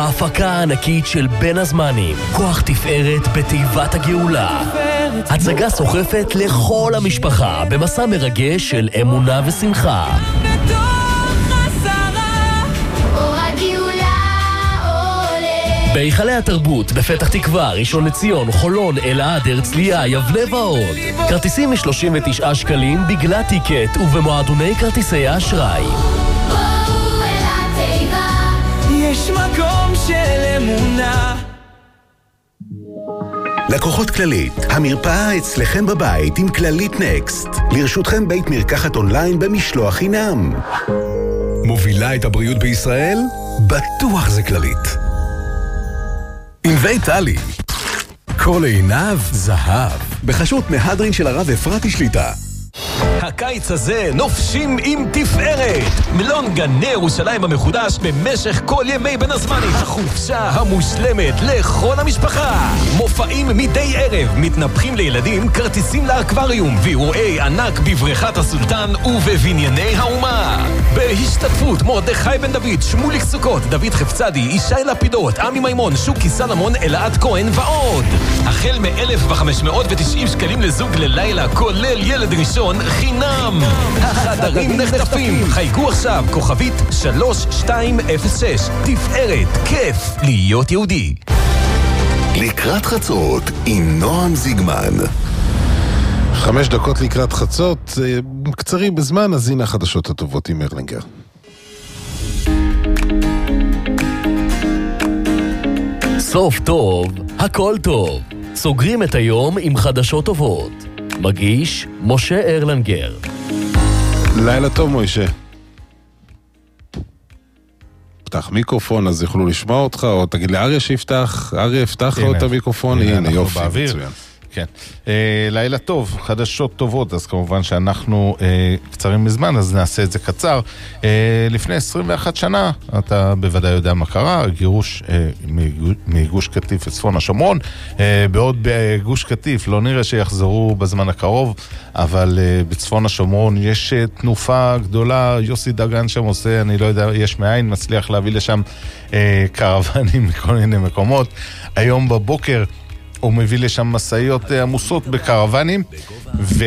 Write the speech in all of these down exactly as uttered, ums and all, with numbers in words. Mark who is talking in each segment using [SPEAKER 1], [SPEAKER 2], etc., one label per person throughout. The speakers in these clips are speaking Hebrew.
[SPEAKER 1] ההפקה הענקית של בין הזמנים, כוח תפארת בתיבת הגאולה. הצגה סוחפת לכל המשפחה במסע מרגש של אמונה ושמחה. בהיכלי התרבות בפתח תקווה, ראשון לציון, חולון, אלעד, הרצליה, יבנה ועוד. כרטיסים מ-שלושים ותשעה שקלים בגלל טיקט ובמועדוני כרטיסי האשראי.
[SPEAKER 2] יש מקום של אמונה.
[SPEAKER 3] לקוחות כללית, המרפאה אצלכם בבית עם כללית נקסט. לרשותכם בית מרקחת אונליין במשלוח חינם. מובילה את הבריאות בישראל? בטוח זה כללית. ענבי טלי, כל עיניו זהב, בחסות מהדרין של הרב אפרתי שליטה.
[SPEAKER 4] הקיץ הזה נופשים עם תפארת. מלון גני ירושלים המחודש במשך כל ימי בין הזמנים. החופשה המושלמת לכל המשפחה. מופעים מדי ערב, מתנפחים לילדים, כרטיסים לאקווריום ואירועי ענק בבריכת הסולטן ובבנייני האומה. בהשתתפות מרדכי בן דוד, שמוליק סוכות, דוד חפצדי, ישי לפידות, עמי מימון, שוקי סלמון, אלעד כהן ועוד. החל מ-אלף וחמש מאות ותשעים שקלים לזוג ללילה, כולל ילד ראשון חינם. החדרים נחטפים. חייגו עכשיו כוכבית שלוש שתיים אפס שש. תפארת, כיף להיות יהודי.
[SPEAKER 3] לקראת חצות עם נועם זיגמן.
[SPEAKER 5] חמש דקות לקראת חצות, קצרים בזמן, אז הנה החדשות הטובות עם ארלינגר.
[SPEAKER 1] סוף טוב, הכל טוב. סוגרים את היום עם חדשות טובות. מגיש משה ארלנגר.
[SPEAKER 5] לילה טוב משה. פתח מיקרופון אז יוכלו לשמוע אותך, או תגיד לאריה שיפתח, אריה יפתח לו את המיקרופון, הנה יופי, מצוין.
[SPEAKER 6] כן. אה, לילה טוב, חדשות טובות, אז כמובן שאנחנו אה, קצרים מזמן, אז נעשה את זה קצר. אה, לפני עשרים ואחת שנה, אתה בוודאי יודע מה קרה, גירוש אה, מגוש קטיף לצפון השומרון, אה, בעוד בגוש קטיף לא נראה שיחזרו בזמן הקרוב, אבל אה, בצפון השומרון יש אה, תנופה גדולה, יוסי דגן שם עושה, אני לא יודע, יש מאין, מצליח להביא לשם אה, קרוונים מכל מיני מקומות. היום בבוקר, הוא מביא לשם מסעיות עמוסות בקרוונים, ו...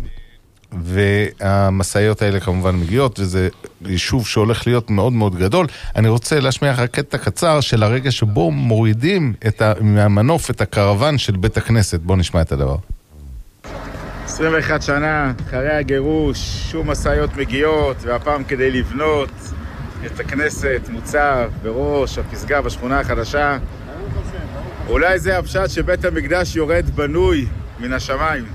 [SPEAKER 6] והמסעיות האלה כמובן מגיעות, וזה יישוב שהולך להיות מאוד מאוד גדול. אני רוצה להשמיע לך קטע קצר של הרגע שבו מורידים את ה... מהמנוף את הקרוון של בית הכנסת. בוא נשמע את הדבר.
[SPEAKER 7] עשרים ואחת שנה, אחרי הגירוש, שום מסעיות מגיעות, והפעם כדי לבנות את הכנסת מוצב בראש הפסגה בשכונה החדשה. אולי זה הפשט שבית המקדש יורד בנוי מן השמיים.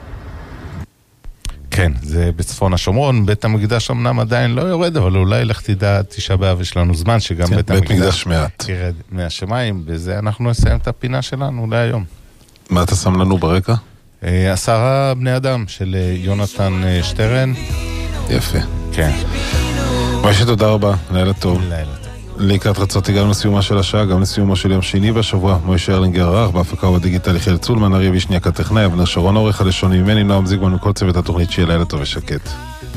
[SPEAKER 6] כן, זה בצפון השומרון. בית המקדש אמנם עדיין לא יורד, אבל אולי לך תדע, תשעה באב יש לנו זמן שגם
[SPEAKER 5] כן,
[SPEAKER 6] בית,
[SPEAKER 5] בית
[SPEAKER 6] המקדש
[SPEAKER 5] מעט
[SPEAKER 6] ירד מהשמיים. בזה אנחנו נסיים את הפינה שלנו להיום.
[SPEAKER 5] מה אתה שם לנו ברקע?
[SPEAKER 6] אה, עשרה בני אדם של יונתן שטרן.
[SPEAKER 5] יפה.
[SPEAKER 6] כן.
[SPEAKER 5] משה, תודה רבה, לילה טוב.
[SPEAKER 6] לילה טוב.
[SPEAKER 5] לקראת חצות הגענו לסיומה של השעה, גם לסיומו של יום שני בשבוע. משה ארלינגר ערך, בהפקה ובדיגיטל יחיאל צולמן, אריה וישניאק הטכנאי, אבנר שרון עורך הלשוני ממני, נועם זיגמן וכל צוות התוכנית, שיהיה לילה טוב ושקט.